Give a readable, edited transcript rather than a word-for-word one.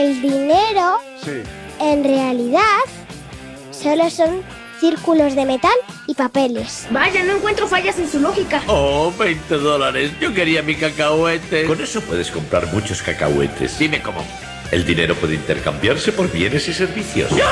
el dinero, Sí. en realidad, solo son círculos de metal y papeles. Vaya, no encuentro fallas en su lógica. Oh, $20. Yo quería mi cacahuete. Con eso puedes comprar muchos cacahuetes. Dime cómo. El dinero puede intercambiarse por bienes y servicios. ¡Ya!